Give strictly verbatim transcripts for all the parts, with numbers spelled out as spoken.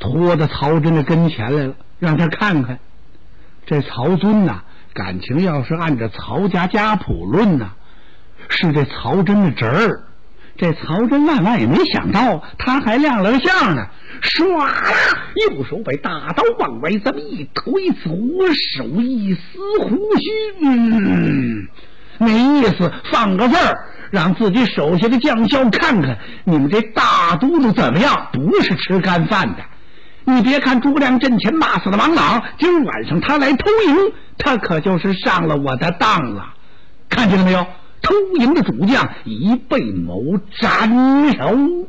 拖到曹真的跟前来了，让他看看。这曹遵呐、啊，感情要是按照曹家家谱论呐、啊，是这曹真的侄儿。这曹真万万也没想到，他还亮了个相呢，唰啦，右手把大刀往外这么一推，左手一撕胡须，嗯，那意思放个字儿，让自己手下的将校看看，你们这大都督怎么样，不是吃干饭的。你别看诸葛亮阵前骂死了王朗，今儿晚上他来偷营，他可就是上了我的当了。看见了没有？偷营的主将一被谋斩首。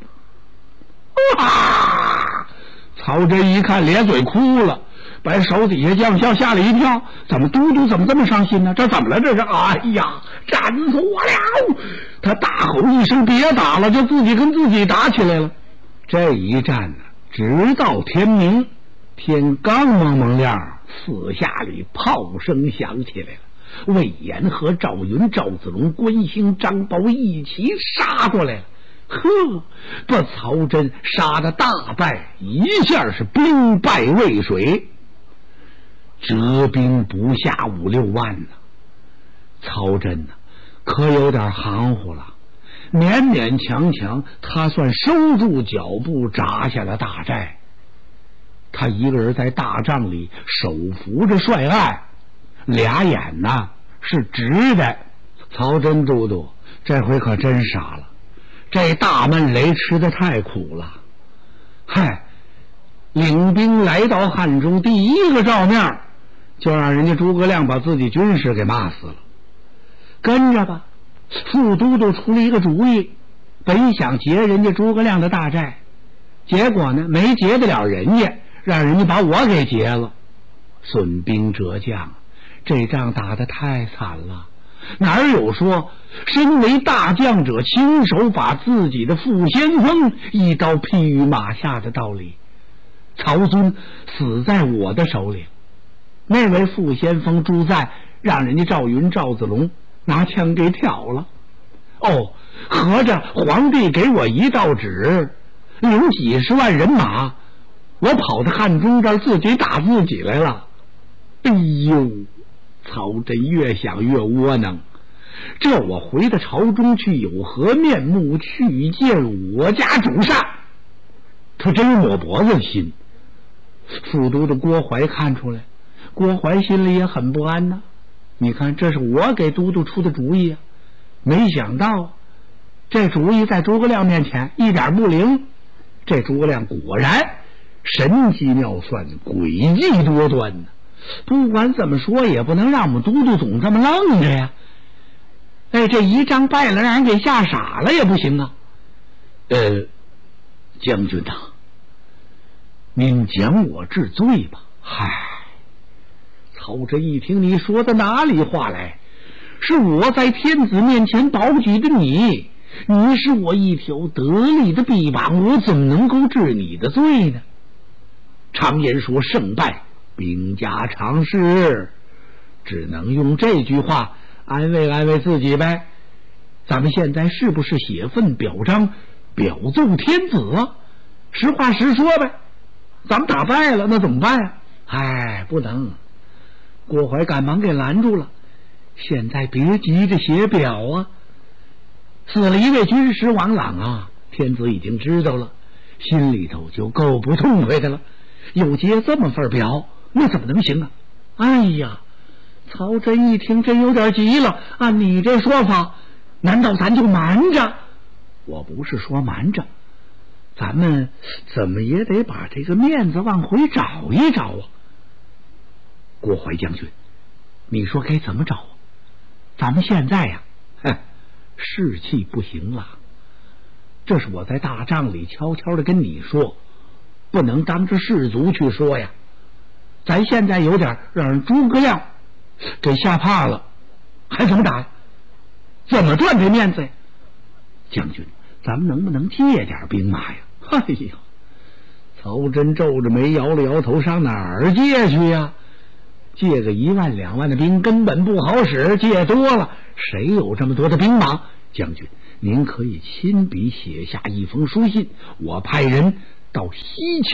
啊！曹真一看咧嘴哭了，把手底下将校吓了一跳，怎么都督怎么这么伤心呢？这怎么了？这是哎呀，斩死我了！他大吼一声别打了，就自己跟自己打起来了。这一战呢，直到天明，天刚蒙蒙亮，四下里炮声响起来了。魏延和赵云、赵子龙、关兴、张苞一起杀过来了，呵，把曹真杀得大败，一下是兵败渭水，折兵不下五六万呢。曹真呢，可有点含糊了，勉勉强强他算收住脚步，扎下了大寨。他一个人在大帐里手扶着帅案，俩眼呐是直的。曹真都督这回可真傻了，这大闷雷吃得太苦了。嗨，领兵来到汉中，第一个照面就让人家诸葛亮把自己军师给骂死了。跟着吧，副都督出了一个主意，本想劫人家诸葛亮的大寨，结果呢没劫得了人家，让人家把我给劫了。损兵折将，这仗打得太惨了，哪有说身为大将者亲手把自己的副先锋一刀劈于马下的道理？曹遵死在我的手里，那位副先锋朱赞让人家赵云、赵子龙拿枪给挑了。哦，合着皇帝给我一道旨，领几十万人马，我跑到汉中这儿自己打自己来了。哎呦，曹真越想越窝囊，这我回到朝中去有何面目去见我家主上？他真是抹脖子的心。副都督郭淮看出来，郭淮心里也很不安呐。你看，这是我给都督出的主意啊，没想到这主意在诸葛亮面前一点不灵。这诸葛亮果然神机妙算，诡计多端呢。不管怎么说，也不能让我们都督总这么愣着呀。哎，这一仗败了，让人给吓傻了也不行啊。呃，将军呐，您将我治罪吧。嗨，曹真一听，你说的哪里话来？是我在天子面前保举的你，你是我一条得力的臂膀，我怎么能够治你的罪呢？常言说胜败兵家常事，只能用这句话安慰安慰自己呗。咱们现在是不是写份表彰表奏天子啊？实话实说呗。咱们打败了，那怎么办啊？哎，不能。郭淮赶忙给拦住了，现在别急着写表啊。死了一位军师王朗啊，天子已经知道了，心里头就够不痛快的了，又结这么份表，那怎么能行啊？哎呀，曹真一听真有点急了，按你这说法，难道咱就瞒着？我不是说瞒着，咱们怎么也得把这个面子往回找一找啊。郭淮将军，你说该怎么找啊？咱们现在呀、啊，哼，士气不行了，这是我在大帐里悄悄的跟你说，不能当着士卒去说呀。咱现在有点让人诸葛亮给吓怕了，还怎么打呀？怎么赚这面子呀？将军，咱们能不能借点兵马呀？哎呀，曹真皱着眉摇了摇头，上哪儿借去呀？借个一万两万的兵根本不好使，借多了谁有这么多的兵马？将军，您可以亲笔写下一封书信，我派人到西羌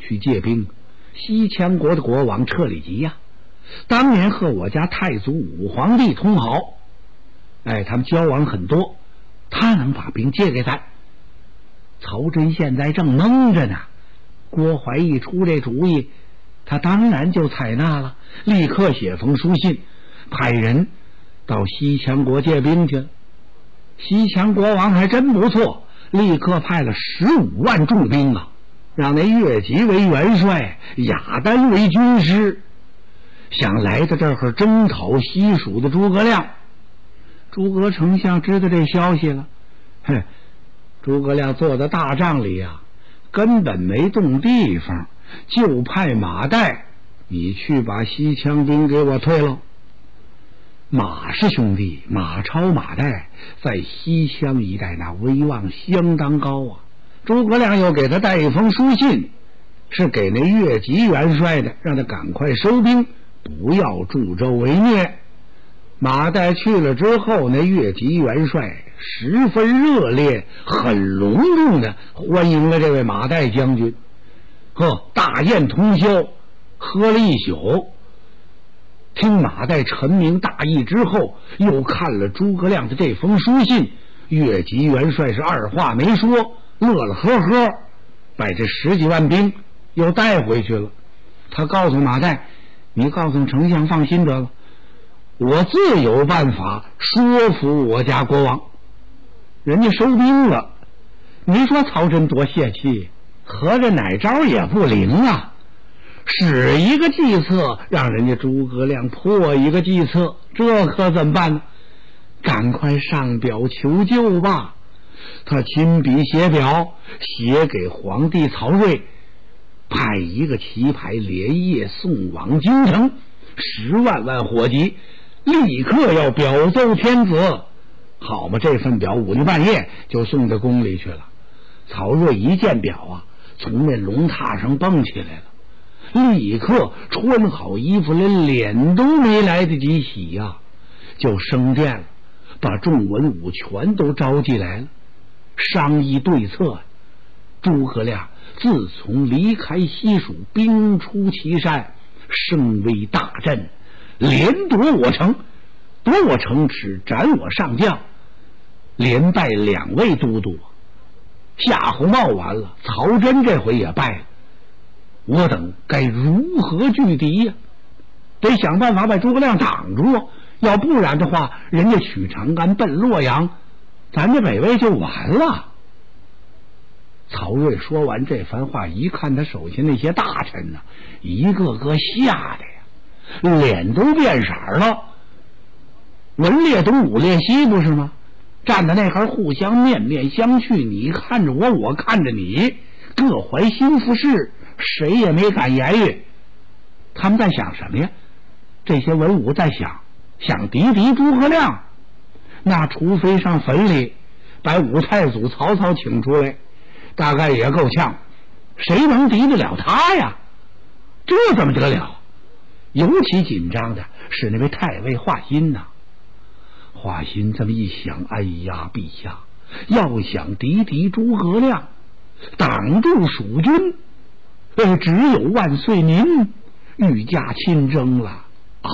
去借兵。西羌国的国王彻里吉呀、啊，当年和我家太祖武皇帝通好，哎，他们交往很多，他能把兵借给咱。曹真现在正蒙着呢，郭淮一出这主意，他当然就采纳了，立刻写封书信，派人到西羌国借兵去了。西羌国王还真不错，立刻派了十五万重兵啊，让那越级为元帅，雅丹为军师，想来到这儿征讨西蜀的诸葛亮。诸葛丞相知道这消息了，哼，诸葛亮坐在大帐里啊，根本没动地方，就派马岱，你去把西羌兵给我退了。马氏兄弟马超、马岱在西羌一带那威望相当高啊。诸葛亮又给他带一封书信，是给那越级元帅的，让他赶快收兵，不要助纣为虐。马岱去了之后，那越级元帅十分热烈，很隆重的欢迎了这位马岱将军。呵，大宴通宵，喝了一宿。听马岱陈明大义之后，又看了诸葛亮的这封书信，越级元帅是二话没说，乐乐呵呵，把这十几万兵又带回去了。他告诉马岱，你告诉丞相放心得了，我自有办法说服我家国王。人家收兵了，你说曹真多泄气，合着哪招也不灵啊，使一个计策让人家诸葛亮破一个计策，这可怎么办呢？赶快上表求救吧。他亲笔写表，写给皇帝曹睿，派一个旗牌连夜送往京城，十万万火急，立刻要表奏天子。好嘛，这份表午夜半夜就送到宫里去了。曹睿一见表啊，从那龙榻上蹦起来了，立刻穿好衣服，连脸都没来得及洗呀、啊，就升殿了，把众文武全都召集来了，商议对策。诸葛亮自从离开西蜀，兵出祁山，声威大振，连夺我城，夺我城池，斩我上将，连败两位都督。夏侯茂完了，曹真这回也败了，我等该如何拒敌呀、啊？得想办法把诸葛亮挡住啊，要不然的话，人家取长安奔洛阳，咱这北魏就完了。曹睿说完这番话，一看他手下那些大臣呢、啊，一个个吓得呀，脸都变色了。文列东武列西不是吗？站在那块互相面面相觑，你看着我，我看着你，各怀心腹事，谁也没敢言语。他们在想什么呀？这些文武在想想敌敌诸葛亮，那除非上坟里把武太祖曹操请出来，大概也够呛，谁能敌得了他呀？这怎么得了？尤其紧张的是那位太尉华歆呐。华歆这么一想，哎呀，陛下，要想敌敌诸葛亮，挡住蜀军，呃，只有万岁您御驾亲征了啊！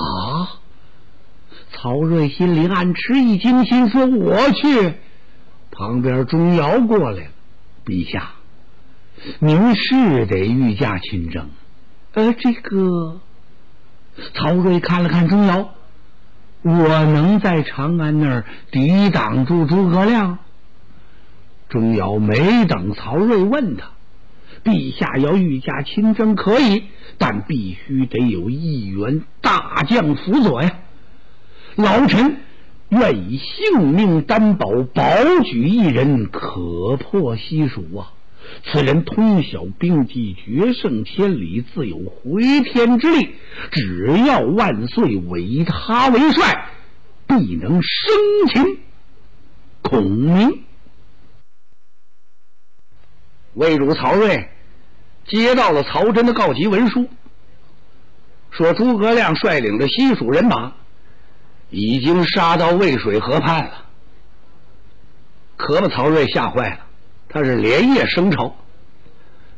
曹睿心里暗吃一惊，心说我去。旁边钟繇过来了，陛下，您是得御驾亲征。呃，这个曹睿看了看钟繇，我能在长安那儿抵挡住诸葛亮？钟繇没等曹睿问他，陛下要御驾亲征可以，但必须得有一员大将辅佐呀。老臣愿以性命担保，保举一人，可破西蜀啊！此人通晓兵机，决胜千里，自有回天之力。只要万岁委他为帅，必能生擒孔明。魏主曹睿接到了曹真的告急文书，说诸葛亮率领着西蜀人马已经杀到渭水河畔了，可把曹睿吓坏了。他是连夜升朝，